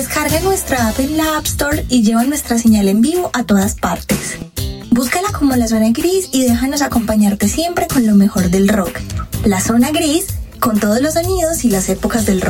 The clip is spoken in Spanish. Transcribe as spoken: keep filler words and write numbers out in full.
Descarga nuestra app en la App Store y lleva nuestra señal en vivo a todas partes. Búscala como La Zona Gris y déjanos acompañarte siempre con lo mejor del rock. La Zona Gris, con todos los sonidos y las épocas del rock.